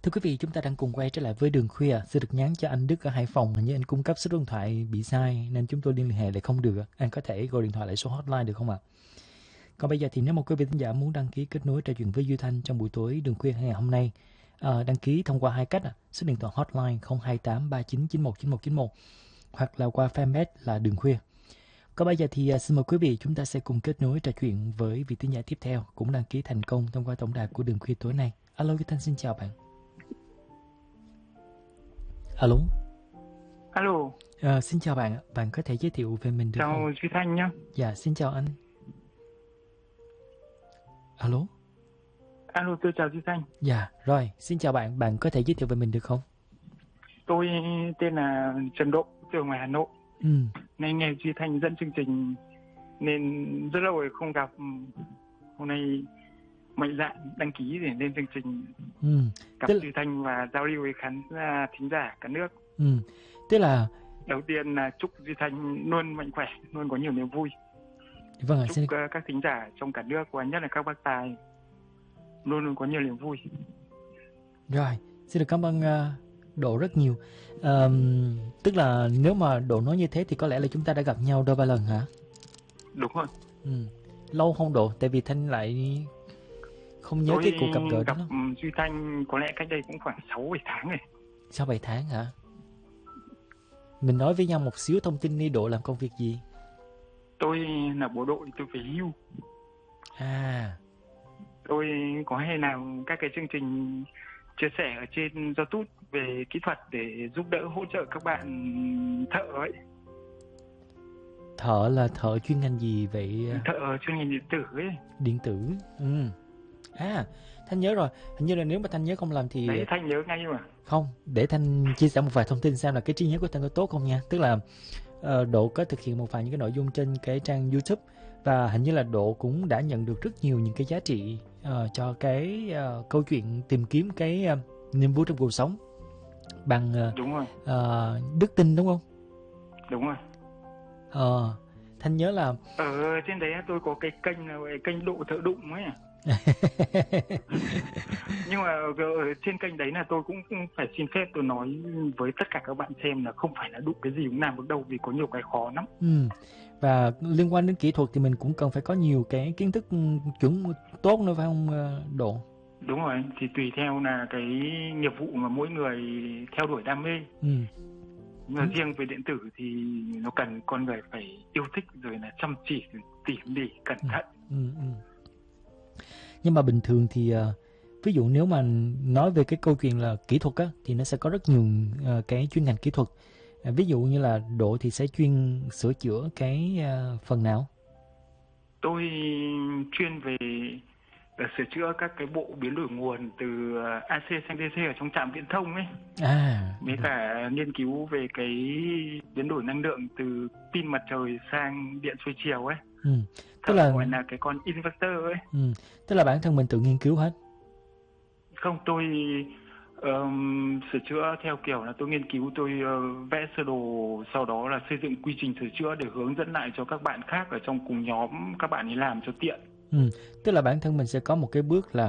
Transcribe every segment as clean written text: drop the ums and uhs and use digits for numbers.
Thưa quý vị, chúng ta đang cùng quay trở lại với Đường Khuya. Xin được nhắn cho anh Đức ở Hải Phòng, hình như anh cung cấp số điện thoại bị sai nên chúng tôi liên hệ lại không được. Anh có thể gọi điện thoại lại số hotline được không ạ? Còn bây giờ thì nếu một quý vị thính giả muốn đăng ký kết nối trò chuyện với Duy Thanh trong buổi tối Đường Khuya ngày hôm nay, đăng ký thông qua hai cách, số điện thoại hotline 028 3991 9191 hoặc là qua fanpage là Đường Khuya. Còn bây giờ thì xin mời quý vị, chúng ta sẽ cùng kết nối trò chuyện với vị thính giả tiếp theo cũng đăng ký thành công thông qua tổng đài của Đường Khuya tối nay. Alo Duy Thanh, xin chào bạn. Alo. Alo. Xin chào bạn. Bạn có thể giới thiệu về mình được không? Chào Duy Thanh nhé. Dạ, xin chào anh. Alo. Alo, tôi chào Duy Thanh. Dạ, rồi. Xin chào bạn. Bạn có thể giới thiệu về mình được không? Tôi tên là Trần Độ, từ ngoài Hà Nội. Nay nghe Duy Thanh dẫn chương trình nên rất lâu rồi không gặp. Hôm nay mạnh dạn đăng ký để lên chương trình gặp Duy Thanh và giao lưu với thính giả cả nước. Tức là đầu tiên là chúc Duy Thanh luôn mạnh khỏe, luôn có nhiều niềm vui. Vâng, chúc các thính giả trong cả nước và nhất là các bác tài luôn luôn có nhiều niềm vui. Rồi, xin được cảm ơn Độ rất nhiều. Tức là nếu mà Độ nói như thế thì có lẽ là chúng ta đã gặp nhau đôi ba lần hả? Đúng rồi. Lâu không Độ? Tại vì Thanh lại không nhớ cái cuộc gặp gỡ đó. Duy Thanh có lẽ cách đây cũng khoảng 6-7 tháng rồi. 6-7 tháng hả? Mình nói với nhau một xíu thông tin đi. Độ làm công việc gì? Tôi là bộ đội, tôi về hưu. Tôi có hay làm các cái chương trình chia sẻ ở trên YouTube về kỹ thuật để giúp đỡ hỗ trợ các bạn thợ ấy. Thợ là thợ chuyên ngành gì vậy? Thợ chuyên ngành điện tử ấy. Điện tử. Thanh nhớ rồi. Hình như là nếu mà Thanh nhớ không làm thì... Đấy, Thanh nhớ ngay mà. Không, để Thanh chia sẻ một vài thông tin xem là cái trí nhớ của Thanh có tốt không nha. Tức là Độ có thực hiện một vài những cái nội dung trên cái trang YouTube và hình như là Độ cũng đã nhận được rất nhiều những cái giá trị cho cái câu chuyện tìm kiếm cái niềm vui trong cuộc sống bằng đúng rồi. đức tin, đúng không? Đúng rồi. Thanh nhớ là ở trên đấy tôi có cái kênh là kênh Độ Thợ Đụng ấy. Nhưng mà ở trên kênh đấy là tôi cũng phải xin phép tôi nói với tất cả các bạn xem là không phải là đụng cái gì cũng làm được đâu, vì có nhiều cái khó lắm. Và liên quan đến kỹ thuật thì mình cũng cần phải có nhiều cái kiến thức chuẩn tốt nữa, phải không Độ? Đúng rồi, thì tùy theo là cái nghiệp vụ mà mỗi người theo đuổi đam mê. Nhưng mà riêng về điện tử thì nó cần con người phải yêu thích, rồi là chăm chỉ, tỉ mỉ, cẩn thận. Nhưng mà bình thường thì ví dụ nếu mà nói về cái câu chuyện là kỹ thuật á, thì nó sẽ có rất nhiều cái chuyên ngành kỹ thuật. Ví dụ như là Độ thì sẽ chuyên sửa chữa cái phần nào? Tôi chuyên về sửa chữa các cái bộ biến đổi nguồn từ AC sang DC ở trong trạm viễn thông ấy. Với cả nghiên cứu về cái biến đổi năng lượng từ pin mặt trời sang điện xoay chiều ấy. Tức là gọi là cái con inverter ấy. Tức là bản thân mình tự nghiên cứu hết? Không, tôi sửa chữa theo kiểu là tôi nghiên cứu, tôi vẽ sơ đồ, sau đó là xây dựng quy trình sửa chữa để hướng dẫn lại cho các bạn khác ở trong cùng nhóm, các bạn ấy làm cho tiện. Tức là bản thân mình sẽ có một cái bước là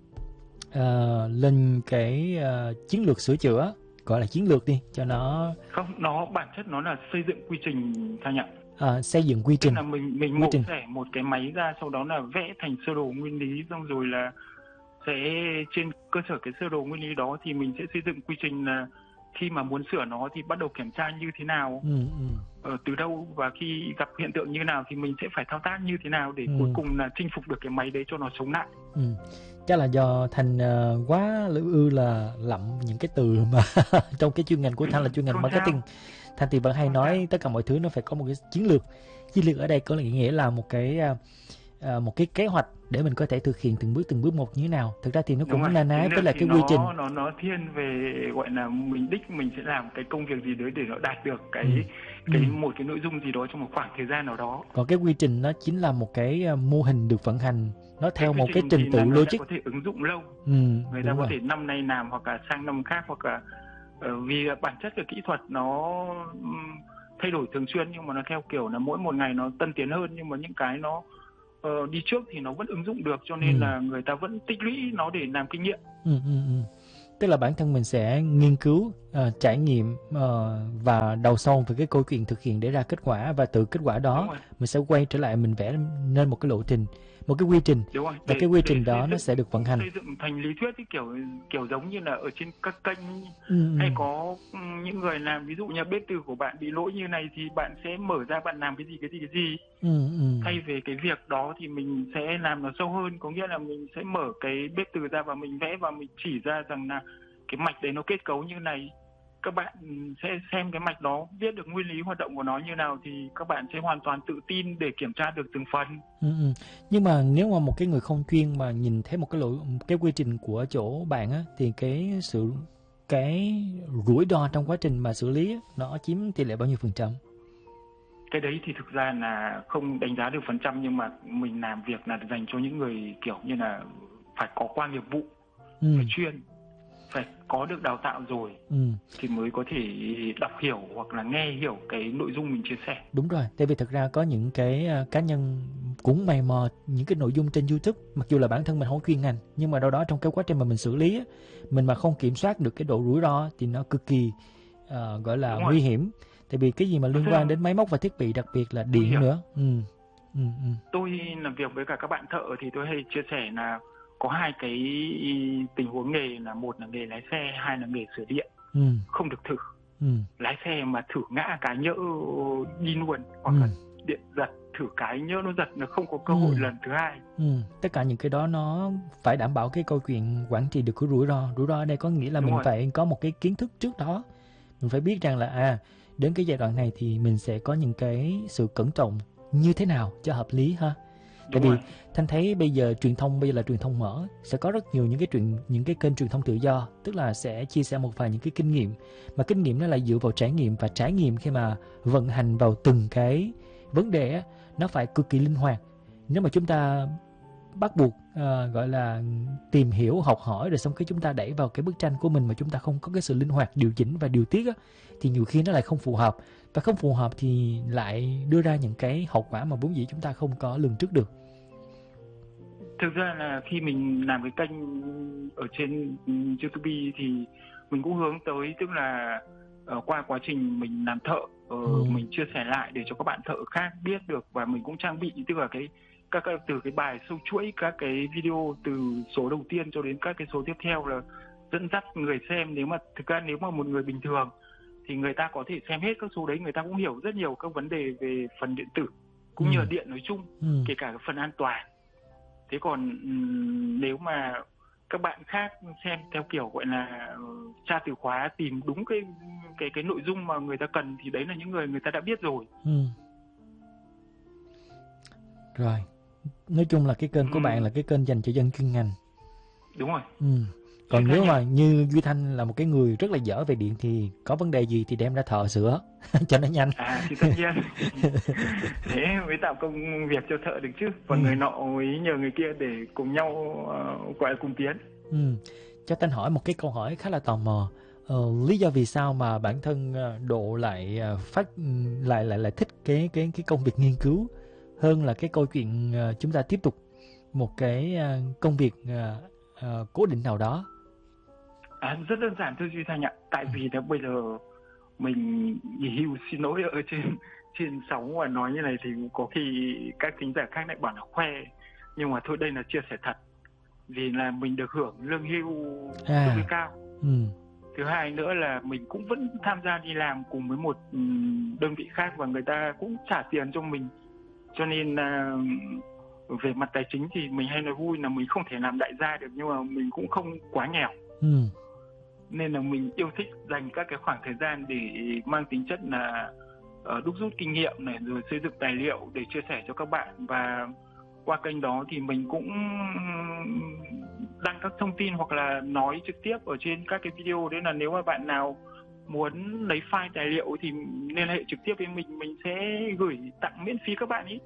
lên cái chiến lược sửa chữa, gọi là chiến lược đi cho nó. Không, nó bản chất nó là xây dựng quy trình Thanh ạ. Xây dựng quy trình. Tức là mình mổ xẻ một cái máy ra, sau đó là vẽ thành sơ đồ nguyên lý, xong rồi là sẽ trên cơ sở cái sơ đồ nguyên lý đó thì mình sẽ xây dựng quy trình là khi mà muốn sửa nó thì bắt đầu kiểm tra như thế nào, từ đâu, và khi gặp hiện tượng như nào thì mình sẽ phải thao tác như thế nào để cuối cùng là chinh phục được cái máy đấy cho nó sống lại. Chắc là do Thành quá là lậm những cái từ mà trong cái chuyên ngành của Thành là chuyên ngành marketing. Thành thì vẫn hay nói tất cả mọi thứ nó phải có một cái chiến lược. Chiến lược ở đây có nghĩa là một cái kế hoạch để mình có thể thực hiện từng bước một như thế nào. Thực ra thì nó cũng na ná với lại cái quy trình. Nó thiên về gọi là mình sẽ làm cái công việc gì đấy để nó đạt được một cái nội dung gì đó trong một khoảng thời gian nào đó. Còn cái quy trình nó chính là một cái mô hình được vận hành, nó theo một cái trình tự logic. Có thể ứng dụng lâu. Người ta có thể năm nay làm hoặc là sang năm khác, hoặc là vì bản chất của kỹ thuật nó thay đổi thường xuyên, nhưng mà nó theo kiểu là mỗi một ngày nó tân tiến hơn, nhưng mà những cái nó đi trước thì nó vẫn ứng dụng được, cho nên là người ta vẫn tích lũy nó để làm kinh nghiệm. Tức là bản thân mình sẽ nghiên cứu, trải nghiệm, và đào sâu về cái câu chuyện thực hiện để ra kết quả, và từ kết quả Đúng đó rồi, mình sẽ quay trở lại mình vẽ nên một cái lộ trình, một cái quy trình, đúng rồi, và cái quy để trình đó nó sẽ được vận hành. xây dựng thành lý thuyết, cái kiểu kiểu giống như là ở trên các kênh hay Ừm. có những người làm, ví dụ như bếp từ của bạn bị lỗi như này thì bạn sẽ mở ra bạn làm cái gì. Thay vì cái việc đó thì mình sẽ làm nó sâu hơn, có nghĩa là mình sẽ mở cái bếp từ ra và mình vẽ và mình chỉ ra rằng là cái mạch đấy nó kết cấu như này. Các bạn sẽ xem cái mạch đó, biết được nguyên lý hoạt động của nó như nào thì các bạn sẽ hoàn toàn tự tin để kiểm tra được từng phần. Nhưng mà nếu mà một cái người không chuyên mà nhìn thấy một cái quy trình của chỗ bạn á, thì cái rủi ro trong quá trình mà xử lý á, nó chiếm tỷ lệ bao nhiêu %? Cái đấy thì thực ra là không đánh giá được phần trăm, nhưng mà mình làm việc là dành cho những người kiểu như là phải có qua nghiệp vụ, phải chuyên, phải có được đào tạo rồi thì mới có thể đọc hiểu hoặc là nghe hiểu cái nội dung mình chia sẻ. Đúng rồi, tại vì thực ra có những cái cá nhân cũng mày mò những cái nội dung trên YouTube, mặc dù là bản thân mình không chuyên ngành, nhưng mà đâu đó trong cái quá trình mà mình xử lý á, mình mà không kiểm soát được cái độ rủi ro thì nó cực kỳ gọi là nguy hiểm. Tại vì cái gì mà liên quan đến máy móc và thiết bị, đặc biệt là điện nữa. Tôi làm việc với cả các bạn thợ thì tôi hay chia sẻ là có hai cái tình huống nghề, là một là nghề lái xe, hai là nghề sửa điện. Không được thử. Lái xe mà thử ngã cái nhỡ đi luôn, hoặc là điện giật thử cái nhỡ nó giật, nó không có cơ hội lần thứ hai. Tất cả những cái đó nó phải đảm bảo cái câu chuyện quản trị được cái rủi ro. Rủi ro ở đây có nghĩa là mình phải có một cái kiến thức trước đó. Mình phải biết rằng là đến cái giai đoạn này thì mình sẽ có những cái sự cẩn trọng như thế nào cho hợp lý ha. Tại vì Thanh thấy bây giờ là truyền thông mở, sẽ có rất nhiều những cái kênh truyền thông tự do, tức là sẽ chia sẻ một vài những cái kinh nghiệm, mà kinh nghiệm nó là dựa vào trải nghiệm, và trải nghiệm khi mà vận hành vào từng cái vấn đề á, nó phải cực kỳ linh hoạt. Nếu mà chúng ta bắt buộc gọi là tìm hiểu, học hỏi rồi xong cái chúng ta đẩy vào cái bức tranh của mình mà chúng ta không có cái sự linh hoạt điều chỉnh và điều tiết á, thì nhiều khi nó lại không phù hợp, và không phù hợp thì lại đưa ra những cái hậu quả mà vốn dĩ chúng ta không có lường trước được. Thực ra là khi mình làm cái kênh ở trên YouTube thì mình cũng hướng tới, tức là qua quá trình mình làm thợ, mình chia sẻ lại để cho các bạn thợ khác biết được, và mình cũng trang bị, tức là từ cái bài sâu chuỗi các cái video từ số đầu tiên cho đến các cái số tiếp theo, là dẫn dắt người xem. Thực ra nếu mà một người bình thường thì người ta có thể xem hết các số đấy, người ta cũng hiểu rất nhiều các vấn đề về phần điện tử cũng như là điện nói chung, kể cả phần an toàn. Thế còn nếu mà các bạn khác xem theo kiểu gọi là tra từ khóa, tìm đúng cái nội dung mà người ta cần, thì đấy là những người ta đã biết rồi. Rồi, nói chung là cái kênh của bạn là cái kênh dành cho dân chuyên ngành. Đúng rồi. Còn nếu mà như Duy Thanh là một cái người rất là dở về điện thì có vấn đề gì thì đem ra thợ sửa cho nó nhanh. Thì tất nhiên. Thế mới tạo công việc cho thợ được chứ. Còn người nọ ấy nhờ người kia để cùng nhau gọi là cùng tiến. Cho Thanh hỏi một cái câu hỏi khá là tò mò. Lý do vì sao mà bản thân Độ lại thích cái công việc nghiên cứu hơn là cái câu chuyện chúng ta tiếp tục một cái công việc cố định nào đó? Rất đơn giản thôi Duy Thanh ạ. Tại vì là bây giờ mình nghỉ hưu, xin lỗi, ở trên sóng và nói như này thì có khi các thính giả khác lại bảo là khoe, nhưng mà thôi, đây là chia sẻ thật. Vì là mình được hưởng lương hưu tương đối cao. Thứ hai nữa là mình cũng vẫn tham gia đi làm cùng với một đơn vị khác, và người ta cũng trả tiền cho mình. Cho nên là về mặt tài chính thì mình hay nói vui là mình không thể làm đại gia được, nhưng mà mình cũng không quá nghèo. Nên là mình yêu thích dành các cái khoảng thời gian để mang tính chất là đúc rút kinh nghiệm này, rồi xây dựng tài liệu để chia sẻ cho các bạn. Và qua kênh đó thì mình cũng đăng các thông tin hoặc là nói trực tiếp ở trên các cái video. Đấy là nếu mà bạn nào muốn lấy file tài liệu thì liên hệ trực tiếp với mình sẽ gửi tặng miễn phí các bạn ý.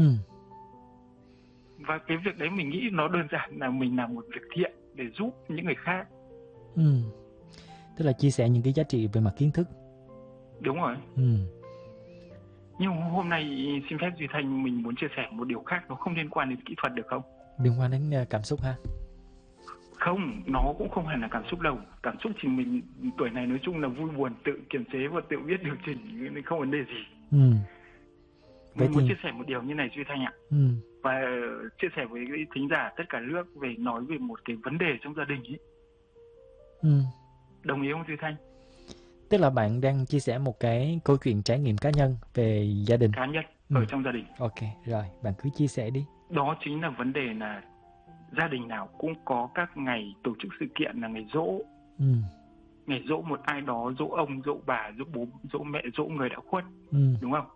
Và cái việc đấy mình nghĩ nó đơn giản là mình làm một việc thiện để giúp những người khác. Tức là chia sẻ những cái giá trị về mặt kiến thức. Đúng rồi. Nhưng hôm nay xin phép Duy Thanh, mình muốn chia sẻ một điều khác, nó không liên quan đến kỹ thuật được không? Liên quan đến cảm xúc ha? Không, nó cũng không hẳn là cảm xúc đâu. Cảm xúc thì mình tuổi này nói chung là vui buồn tự kiềm chế và tự biết điều chỉnh nên không vấn đề gì. Vậy Mình muốn thì chia sẻ một điều như này Duy Thanh ạ. Và chia sẻ với thính giả tất cả nước về nói về một cái vấn đề trong gia đình ấy. Đồng ý không Duy Thanh? Tức là bạn đang chia sẻ một cái câu chuyện trải nghiệm cá nhân về gia đình. Cá nhân ở trong gia đình. Ok, rồi, bạn cứ chia sẻ đi. Đó chính là vấn đề là gia đình nào cũng có các ngày tổ chức sự kiện là ngày giỗ. Ngày giỗ một ai đó, giỗ ông, giỗ bà, giỗ bố, giỗ mẹ, giỗ người đã khuất. Đúng không?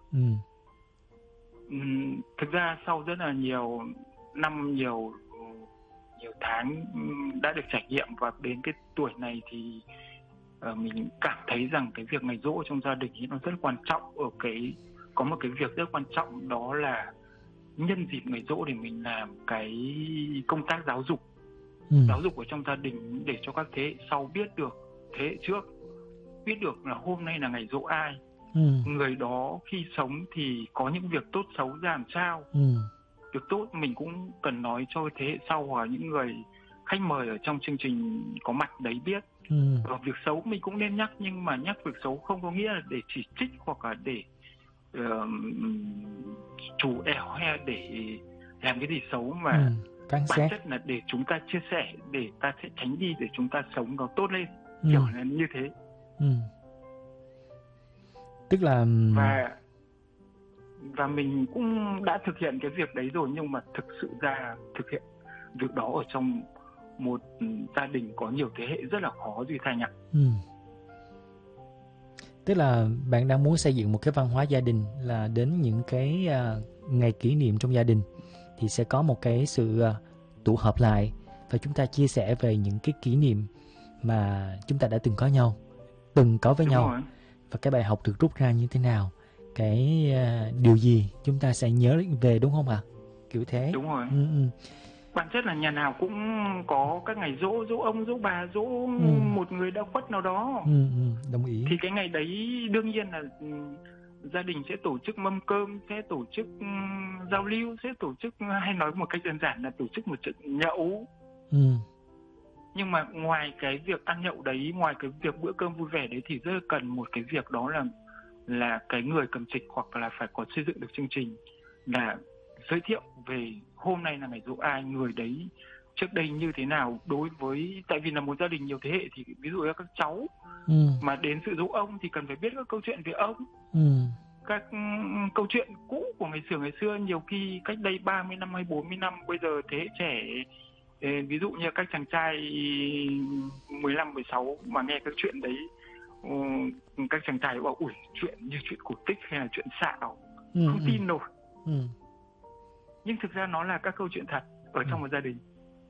Thực ra sau rất là nhiều năm, nhiều tháng đã được trải nghiệm và đến cái tuổi này thì mình cảm thấy rằng cái việc ngày giỗ trong gia đình ấy nó rất quan trọng. Có một cái việc rất quan trọng, đó là nhân dịp ngày giỗ để mình làm cái công tác giáo dục ở trong gia đình, để cho các thế hệ sau biết được, thế hệ trước biết được là hôm nay là ngày giỗ ai, người đó khi sống thì có những việc tốt xấu ra làm sao. Việc tốt mình cũng cần nói cho thế hệ sau hoặc những người khách mời ở trong chương trình có mặt đấy biết. Và việc xấu mình cũng nên nhắc, nhưng mà nhắc việc xấu không có nghĩa là để chỉ trích hoặc là để chủ ẻo hay để làm cái gì xấu, mà bản chất là để chúng ta chia sẻ, để ta sẽ tránh đi, để chúng ta sống nó tốt lên, kiểu là như thế. Tức là và mình cũng đã thực hiện cái việc đấy rồi, nhưng mà thực sự ra thực hiện việc đó ở trong một gia đình có nhiều thế hệ rất là khó Duy Thành ạ. Tức là bạn đang muốn xây dựng một cái văn hóa gia đình là đến những cái ngày kỷ niệm trong gia đình thì sẽ có một cái sự tụ họp lại và chúng ta chia sẻ về những cái kỷ niệm mà chúng ta đã từng có với nhau. Rồi. Và cái bài học được rút ra như thế nào, cái điều gì chúng ta sẽ nhớ về, đúng không ạ? Kiểu thế. Đúng rồi. Bản chất là nhà nào cũng có các ngày giỗ ông, giỗ bà, giỗ một người đã khuất nào đó. Đồng ý. Thì cái ngày đấy đương nhiên là gia đình sẽ tổ chức mâm cơm, sẽ tổ chức giao lưu, sẽ tổ chức, hay nói một cách đơn giản là tổ chức một trận nhậu. Nhưng mà ngoài cái việc ăn nhậu đấy, ngoài cái việc bữa cơm vui vẻ đấy, thì rất cần một cái việc, đó là cái người cầm trịch hoặc là phải có xây dựng được chương trình là giới thiệu về hôm nay là ngày giỗ ai, người đấy trước đây như thế nào. Đối với, tại vì là một gia đình nhiều thế hệ thì ví dụ như các cháu mà đến dự giỗ ông thì cần phải biết các câu chuyện về ông, các câu chuyện cũ của ngày xưa, nhiều khi cách đây 30 năm hay 40 năm. Bây giờ thế hệ trẻ, ví dụ như các chàng trai 15, 16 mà nghe các chuyện đấy, các chàng trai bảo ủi, chuyện như chuyện cổ tích hay là chuyện xạo, không tin nổi. Nhưng thực ra nó là các câu chuyện thật ở trong một gia đình.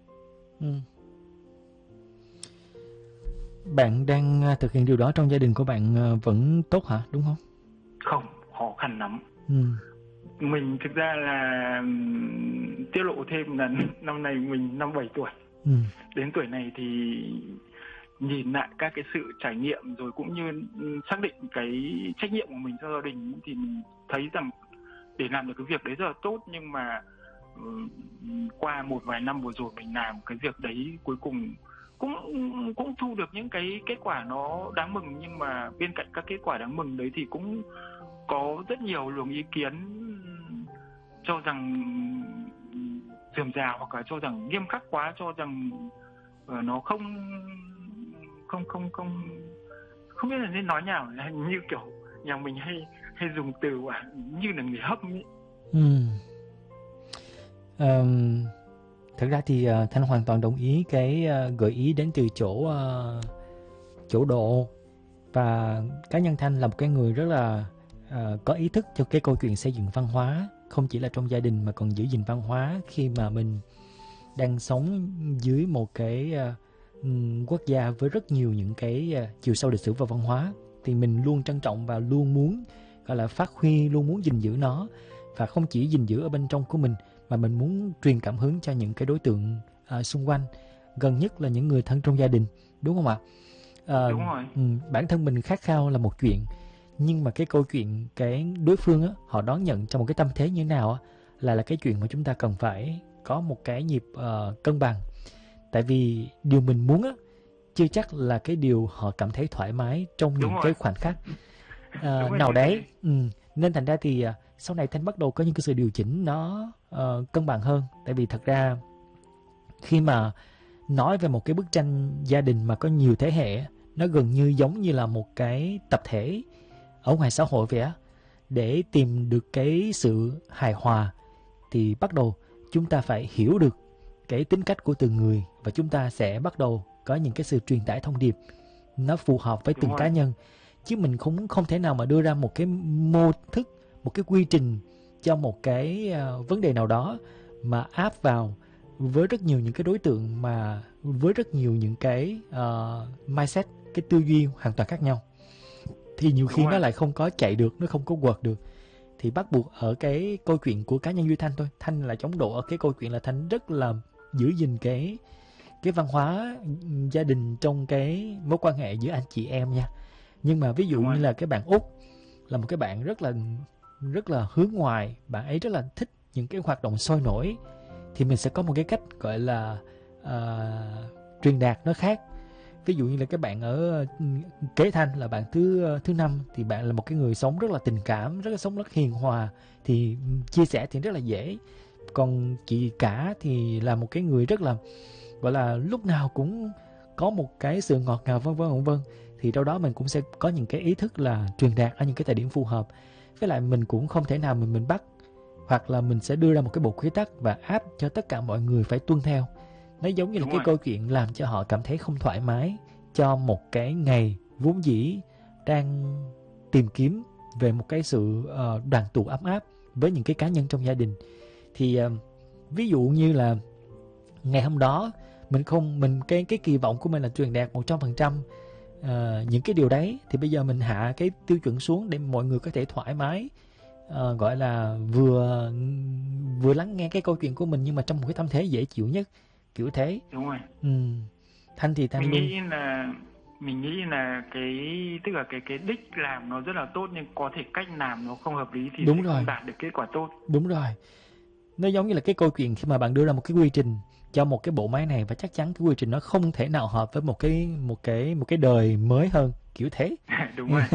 Bạn đang thực hiện điều đó trong gia đình của bạn vẫn tốt hả, đúng không? Không, khó khăn lắm. Mình thực ra là tiết lộ thêm là năm nay mình 57 tuổi. Đến tuổi này thì nhìn lại các cái sự trải nghiệm rồi cũng như xác định cái trách nhiệm của mình cho gia đình, thì mình thấy rằng để làm được cái việc đấy rất là tốt. Nhưng mà qua một vài năm vừa rồi mình làm cái việc đấy, cuối cùng cũng thu được những cái kết quả nó đáng mừng. Nhưng mà bên cạnh các kết quả đáng mừng đấy thì cũng có rất nhiều luồng ý kiến cho rằng rườm rà, hoặc là cho rằng nghiêm khắc quá, cho rằng nó không biết là nên nói nào, là như kiểu nhà mình hay dùng từ như là người hâm ấy. Thật ra thì Thanh hoàn toàn đồng ý cái gợi ý đến từ chỗ Độ. Và cá nhân Thanh là một cái người rất là có ý thức cho cái câu chuyện xây dựng văn hóa, không chỉ là trong gia đình mà còn giữ gìn văn hóa khi mà mình đang sống dưới một cái quốc gia với rất nhiều những cái chiều sâu lịch sử và văn hóa. Thì mình luôn trân trọng và luôn muốn gọi là phát huy, luôn muốn gìn giữ nó. Và không chỉ gìn giữ ở bên trong của mình, mà mình muốn truyền cảm hứng cho những cái đối tượng xung quanh, gần nhất là những người thân trong gia đình, đúng không ạ? Đúng rồi. Bản thân mình khát khao là một chuyện, nhưng mà cái câu chuyện cái đối phương á, họ đón nhận trong một cái tâm thế như thế nào á, là cái chuyện mà chúng ta cần phải có một cái nhịp cân bằng Tại vì điều mình muốn á, chưa chắc là cái điều họ cảm thấy thoải mái trong Đúng những rồi, cái khoảnh khắc đúng rồi nào như đấy. thế. Nên thành ra thì sau này Thanh bắt đầu có những cái sự điều chỉnh nó cân bằng hơn. Tại vì thật ra khi mà nói về một cái bức tranh gia đình mà có nhiều thế hệ, nó gần như giống như là một cái tập thể ở ngoài xã hội vậy á. Để tìm được cái sự hài hòa thì bắt đầu chúng ta phải hiểu được cái tính cách của từng người, và chúng ta sẽ bắt đầu có những cái sự truyền tải thông điệp nó phù hợp với Đúng từng cá rồi, nhân. Chứ mình cũng không thể nào mà đưa ra một cái mô thức, một cái quy trình cho một cái vấn đề nào đó mà áp vào với rất nhiều những cái đối tượng, mà với rất nhiều những cái mindset, cái tư duy hoàn toàn khác nhau, thì nhiều đúng khi nó rồi, lại không có chạy được, nó không có quật được. Thì bắt buộc ở cái câu chuyện của cá nhân Duy Thanh thôi. Thanh là chống độ ở cái câu chuyện là Thanh rất là giữ gìn cái văn hóa gia đình trong cái mối quan hệ giữa anh chị em nha. Nhưng mà ví dụ đúng như rồi, là cái bạn Út là một cái bạn rất là hướng ngoại, bạn ấy rất là thích những cái hoạt động sôi nổi, thì mình sẽ có một cái cách gọi là truyền đạt nó khác. Ví dụ như là cái bạn ở kế Thanh là bạn thứ năm, thì bạn là một cái người sống rất là tình cảm, sống rất hiền hòa, thì chia sẻ thì rất là dễ. Còn chị Cả thì là một cái người rất là gọi là lúc nào cũng có một cái sự ngọt ngào vân vân vân vân. Thì đâu đó mình cũng sẽ có những cái ý thức là truyền đạt ở những cái thời điểm phù hợp. Với lại mình cũng không thể nào mình bắt, hoặc là mình sẽ đưa ra một cái bộ quy tắc và áp cho tất cả mọi người phải tuân theo. Nó giống như là đúng cái rồi, câu chuyện làm cho họ cảm thấy không thoải mái cho một cái ngày vốn dĩ đang tìm kiếm về một cái sự đoàn tụ ấm áp với những cái cá nhân trong gia đình. Thì ví dụ như là ngày hôm đó mình cái kỳ vọng của mình là truyền đạt 100% những cái điều đấy, thì bây giờ mình hạ cái tiêu chuẩn xuống để mọi người có thể thoải mái, gọi là vừa lắng nghe cái câu chuyện của mình, nhưng mà trong một cái tâm thế dễ chịu nhất, kiểu thế. đúng rồi. Thanh thì Thanh Mình luôn. nghĩ là mình nghĩ là cái tức là cái đích làm nó rất là tốt, nhưng có thể cách làm nó không hợp lý thì Đúng sẽ rồi, không đạt được kết quả tốt. đúng rồi. Nó giống như là cái câu chuyện khi mà bạn đưa ra một cái quy trình cho một cái bộ máy này, và chắc chắn cái quy trình nó không thể nào hợp với một cái đời mới hơn, kiểu thế. Đúng rồi,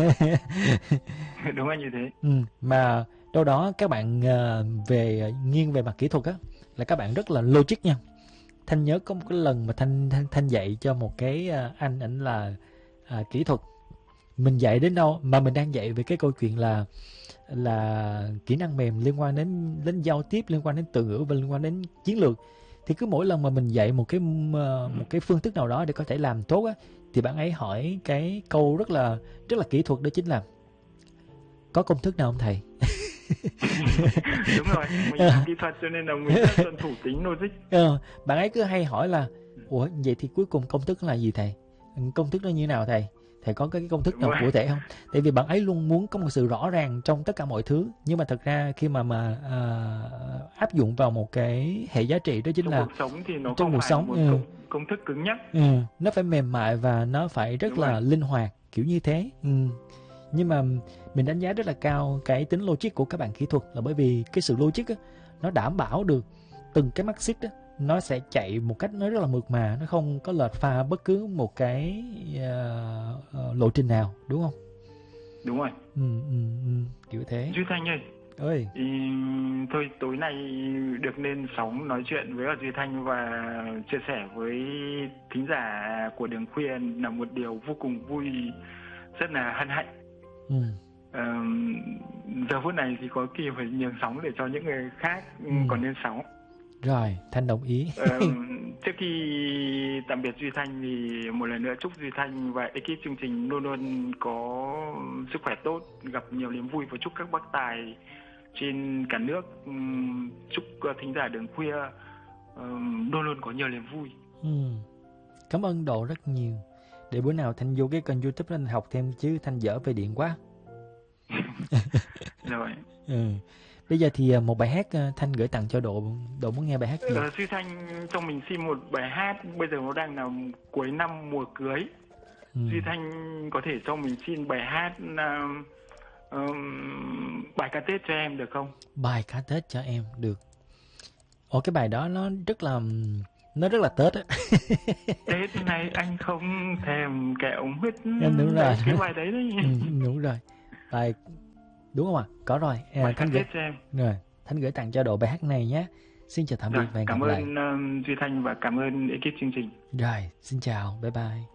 đúng là như thế. Mà đâu đó các bạn nghiêng về mặt kỹ thuật á, là các bạn rất là logic nha. Thanh nhớ có một cái lần mà Thanh dạy cho một cái anh ảnh là kỹ thuật. Mình dạy đến đâu mà mình đang dạy về cái câu chuyện là kỹ năng mềm liên quan đến giao tiếp, liên quan đến từ ngữ và liên quan đến chiến lược. Thì cứ mỗi lần mà mình dạy một cái phương thức nào đó để có thể làm tốt á, thì bạn ấy hỏi cái câu rất là kỹ thuật, đó chính là có công thức nào không thầy? Đúng rồi, mình làm kỹ thuật cho nên là mình rất tuân thủ tính logic. Bạn ấy cứ hay hỏi là ủa vậy thì cuối cùng công thức là gì thầy? Công thức nó như nào thầy? Thầy có cái công thức Đúng nào rồi, cụ thể không? Tại vì bạn ấy luôn muốn có một sự rõ ràng trong tất cả mọi thứ. Nhưng mà thật ra khi mà áp dụng vào một cái hệ giá trị, đó chính trong là cuộc sống thì nó trong không cuộc phải là sống, một công thức cứng nhắc. nó phải mềm mại và nó phải rất Đúng rồi, là linh hoạt, kiểu như thế. Nhưng mà mình đánh giá rất là cao cái tính logic của các bạn kỹ thuật, là bởi vì cái sự logic á, nó đảm bảo được từng cái mắt xích á, nó sẽ chạy một cách nó rất là mượt mà, nó không có lệch pha bất cứ một cái lộ trình nào, đúng không? đúng rồi. Kiểu thế. Duy Thanh Ơi, thôi tối nay được lên sóng nói chuyện với Duy Thanh và chia sẻ với thính giả của Đường Khuya là một điều vô cùng vui, rất là hân hạnh. Giờ phút này thì có kỳ phải nhường sóng để cho những người khác còn lên sóng. Rồi, Thanh đồng ý. Trước khi tạm biệt Duy Thanh thì một lần nữa chúc Duy Thanh và ekip chương trình luôn luôn có sức khỏe tốt, gặp nhiều niềm vui, và chúc các bác tài trên cả nước, chúc thính giả Đường Khuya luôn luôn có nhiều niềm vui. Cảm ơn Độ rất nhiều. Để bữa nào Thanh vô cái kênh YouTube Thanh học thêm, chứ Thanh dở về điện quá. Rồi. Bây giờ thì một bài hát Thanh gửi tặng cho Độ. Độ muốn nghe bài hát gì? Duy Thanh cho mình xin một bài hát, bây giờ nó đang là cuối năm mùa cưới. Duy Thanh có thể cho mình xin bài hát bài ca Tết cho em được không? Bài ca Tết cho em được. Ồ, cái bài đó nó rất là Nó rất là Tết á. Tết này anh không thèm kẹo mứt. Đúng rồi. Đấy, cái bài đấy đấy. Đúng rồi. Bài đúng không ạ? Có rồi. Bài Thanh hát gửi Tết cho em. rồi. Thanh gửi tặng cho Độ bài hát này nhé. Xin chào tạm biệt Rồi, và hẹn gặp cảm lại. ơn Duy Thanh và cảm ơn ekip chương trình. Rồi, xin chào, bye bye.